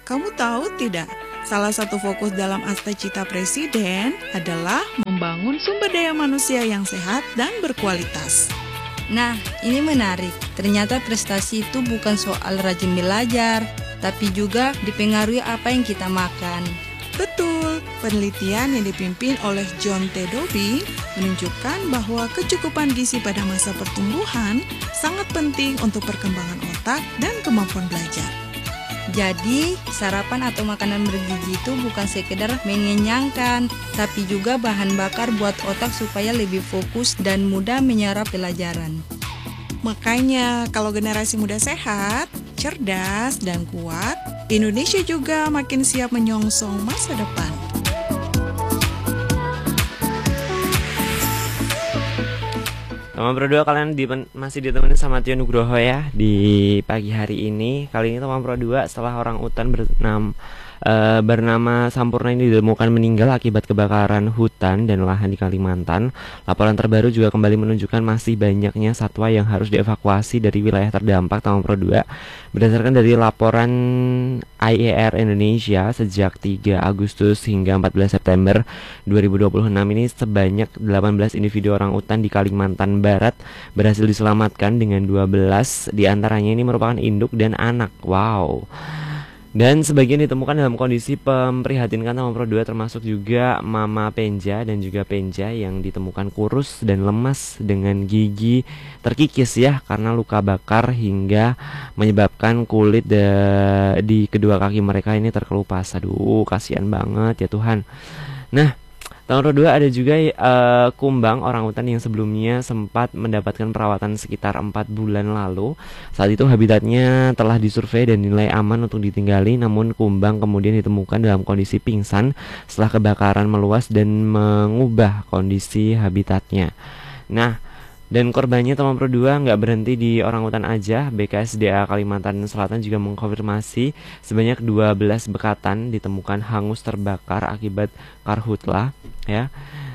Kamu tahu tidak, salah satu fokus dalam Astacita Presiden adalah membangun sumber daya manusia yang sehat dan berkualitas. Nah, ini menarik. Ternyata prestasi itu bukan soal rajin belajar, tapi juga dipengaruhi apa yang kita makan. Betul, penelitian yang dipimpin oleh John T. Dowdy menunjukkan bahwa kecukupan gizi pada masa pertumbuhan sangat penting untuk perkembangan otak dan kemampuan belajar. Jadi, sarapan atau makanan bergizi itu bukan sekedar mengenyangkan, tapi juga bahan bakar buat otak supaya lebih fokus dan mudah menyerap pelajaran. Makanya, kalau generasi muda sehat, cerdas, dan kuat, Indonesia juga makin siap menyongsong masa depan. Teman berdua, kalian masih ditemani sama Tio Nugroho ya di pagi hari ini. Kali ini teman berdua, setelah orang utan bernama Sampurna ini ditemukan meninggal akibat kebakaran hutan dan lahan di Kalimantan. Laporan terbaru juga kembali menunjukkan masih banyaknya satwa yang harus dievakuasi dari wilayah terdampak, teman berdua. Berdasarkan dari laporan IAR Indonesia sejak 3 Agustus hingga 14 September 2026 ini sebanyak 18 individu orang utan di Kalimantan Barat berhasil diselamatkan dengan 12 diantaranya ini merupakan induk dan anak. Wow. Dan sebagian ditemukan dalam kondisi memprihatinkan, teman pro 2, termasuk juga Mama Penja dan juga Penja yang ditemukan kurus dan lemas dengan gigi terkikis ya karena luka bakar hingga menyebabkan kulit di kedua kaki mereka ini terkelupas. Aduh, kasihan banget ya Tuhan. Nah, tahun kedua ada juga kumbang orangutan yang sebelumnya sempat mendapatkan perawatan sekitar 4 bulan lalu. Saat itu habitatnya telah disurvei dan dinilai aman untuk ditinggali, namun kumbang kemudian ditemukan dalam kondisi pingsan setelah kebakaran meluas dan mengubah kondisi habitatnya. Nah, dan korbannya, teman pro 2, nggak berhenti di orangutan aja. BKSDA Kalimantan Selatan juga mengkonfirmasi sebanyak 12 bekatan ditemukan hangus terbakar akibat karhutlah ya.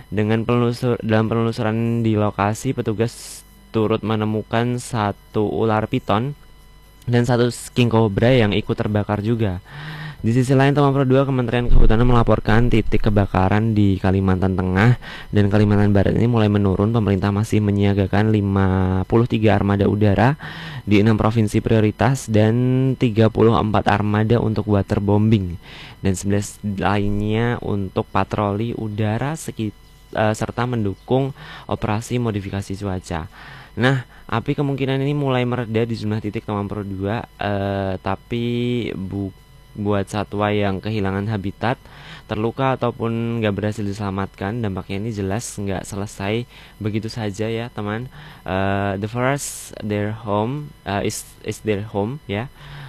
Dalam penelusuran di lokasi, petugas turut menemukan 1 ular piton dan 1 king cobra yang ikut terbakar juga. Di sisi lain, teman pro 2, Kementerian Kehutanan melaporkan titik kebakaran di Kalimantan Tengah dan Kalimantan Barat ini mulai menurun. Pemerintah masih menyiagakan 53 armada udara di 6 provinsi prioritas dan 34 armada untuk waterbombing dan 11 lainnya untuk patroli udara serta mendukung operasi modifikasi cuaca. Nah, api kemungkinan ini mulai mereda di sejumlah titik, teman pro 2, tapi buat satwa yang kehilangan habitat, terluka ataupun nggak berhasil diselamatkan, dampaknya ini jelas nggak selesai begitu saja ya teman. The forest their home is their home ya.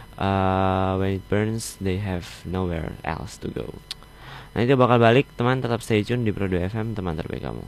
When it burns they have nowhere else to go. Nah, itu bakal balik teman, tetap stay tune di Pro 2 FM, teman terbaik kamu.